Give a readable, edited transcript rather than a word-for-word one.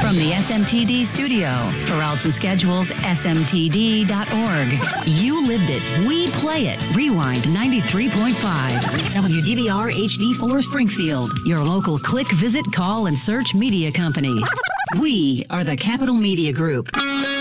From the SMTD studio, for routes and schedules, smtd.org. You lived it. We play it. Rewind 93.5. WDVR HD4 Springfield, your local click, visit, call, and search media company. We are the Capital Media Group.